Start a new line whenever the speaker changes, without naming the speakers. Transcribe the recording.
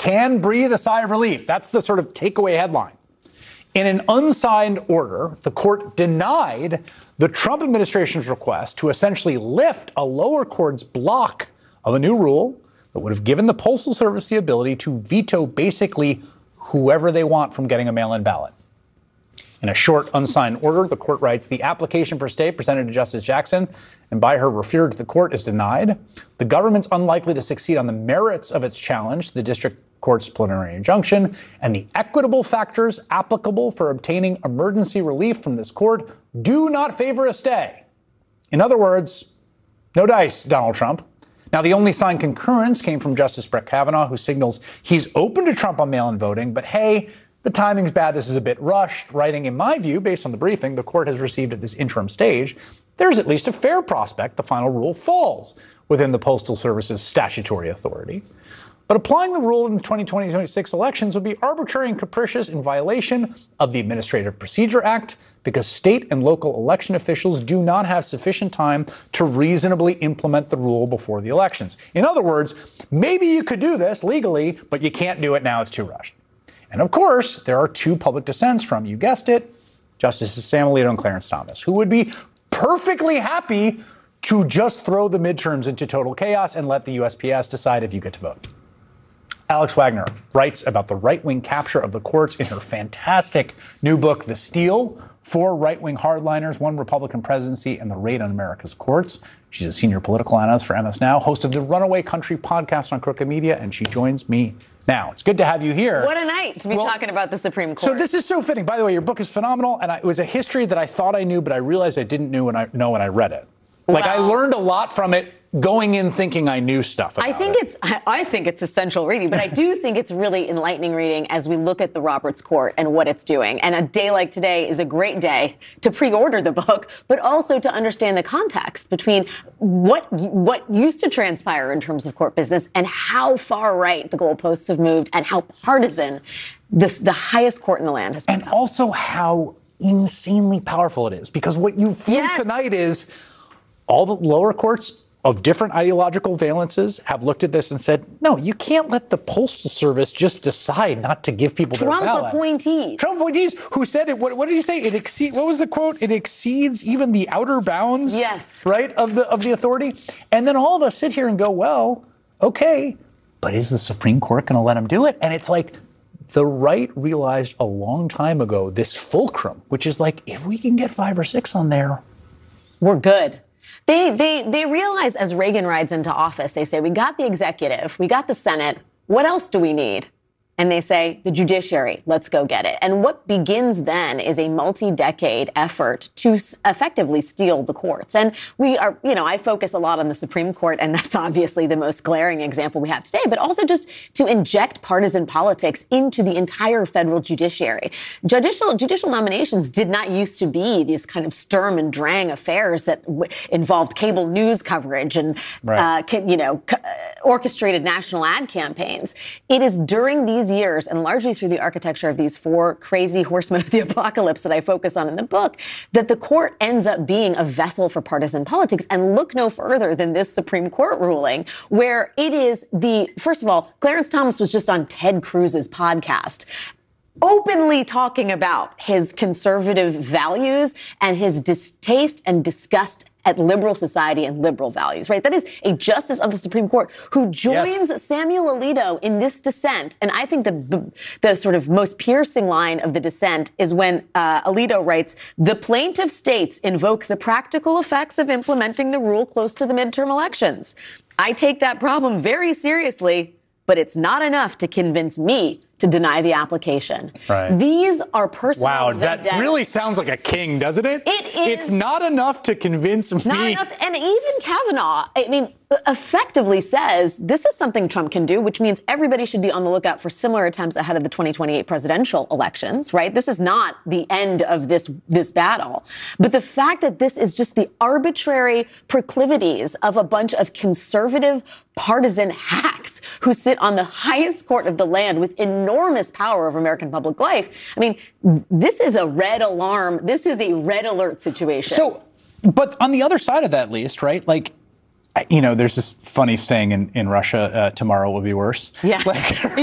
can breathe a sigh of relief. That's the sort of takeaway headline. In an unsigned order, the court denied the Trump administration's request to essentially lift a lower court's block of a new rule that would have given the Postal Service the ability to veto basically whoever they want from getting a mail-in ballot. In a short, unsigned order, the court writes, the application for stay presented to Justice Jackson and by her referred to the court is denied. The government's unlikely to succeed on the merits of its challenge to the district court's preliminary injunction, and the equitable factors applicable for obtaining emergency relief from this court do not favor a stay. In other words, no dice, Donald Trump. Now, the only signed concurrence came from Justice Brett Kavanaugh, who signals he's open to Trump on mail-in voting, but hey, the timing's bad, this is a bit rushed, writing, in my view, based on the briefing the court has received at this interim stage, there's at least a fair prospect the final rule falls within the Postal Service's statutory authority. But applying the rule in the 2026 elections would be arbitrary and capricious in violation of the Administrative Procedure Act because state and local election officials do not have sufficient time to reasonably implement the rule before the elections. In other words, maybe you could do this legally, but you can't do it now, it's too rushed. And of course, there are two public dissents from, you guessed it, Justices Sam Alito and Clarence Thomas, who would be perfectly happy to just throw the midterms into total chaos and let the USPS decide if you get to vote. Alex Wagner writes about the right-wing capture of the courts in her fantastic new book, The Steal, 4 right-wing hardliners, 1 Republican presidency, and the raid on America's courts. She's a senior political analyst for MS Now, host of the Runaway Country podcast on Crooked Media, and she joins me now. It's good to have you here.
What a night to be talking about the Supreme Court.
So this is so fitting. By the way, your book is phenomenal, and it was a history that I thought I knew, but I realized I didn't know when I read it. Like, I learned a lot from it going in thinking I knew stuff about it.
I think it's essential reading, but I do think it's really enlightening reading as we look at the Roberts Court and what it's doing. And a day like today is a great day to pre-order the book, but also to understand the context between what used to transpire in terms of court business and how far right the goalposts have moved and how partisan the highest court in the land has become.
And also how insanely powerful it is, because what you feel tonight is all the lower courts of different ideological valences have looked at this and said, no, you can't let the Postal Service just decide not to give people their ballots. Trump appointees who said it. What did he say? What was the quote? It exceeds even the outer bounds, right, of the authority. And then all of us sit here and go, well, okay, but is the Supreme Court going to let him do it? And it's like the right realized a long time ago this fulcrum, which is like, if we can get 5 or 6 on there,
we're good. They realize as Reagan rides into office, they say, we got the executive, we got the Senate, what else do we need? And they say, the judiciary, let's go get it. And what begins then is a multi-decade effort to effectively steal the courts. And we are, I focus a lot on the Supreme Court, and that's obviously the most glaring example we have today, but also just to inject partisan politics into the entire federal judiciary. Judicial nominations did not used to be these kind of Sturm and Drang affairs that involved cable news coverage and, orchestrated national ad campaigns. It is during these years, and largely through the architecture of these 4 crazy horsemen of the apocalypse that I focus on in the book, that the court ends up being a vessel for partisan politics. And look no further than this Supreme Court ruling, where it is first of all, Clarence Thomas was just on Ted Cruz's podcast, openly talking about his conservative values and his distaste and disgust at liberal society and liberal values, right? That is a justice of the Supreme Court who joins Samuel Alito in this dissent. And I think the sort of most piercing line of the dissent is when Alito writes, the plaintiff states invoke the practical effects of implementing the rule close to the midterm elections. I take that problem very seriously, but it's not enough to convince me to deny the application.
Right.
These are personal
vendettas. That really sounds like a king, doesn't it?
It is.
It's not enough to convince me.
Not enough. And even Kavanaugh, effectively says this is something Trump can do, which means everybody should be on the lookout for similar attempts ahead of the 2028 presidential elections, right? This is not the end of this battle. But the fact that this is just the arbitrary proclivities of a bunch of conservative partisan hacks who sit on the highest court of the land with enormous power over American public life. This is a red alarm. This is a red alert situation.
So, but on the other side of that, at least, right? There's this funny saying in Russia, tomorrow will be worse.
Yeah.